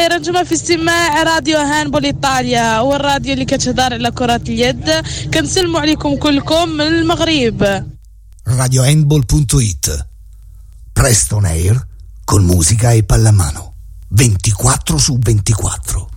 رنجمة في استماع راديو هانبول إيطاليا، والراديو اللي كتهدر على كرة اليد. كنسلموا عليكم كلكم من المغرب. radiohandball.it Presto on air con musica e pallamano 24/24.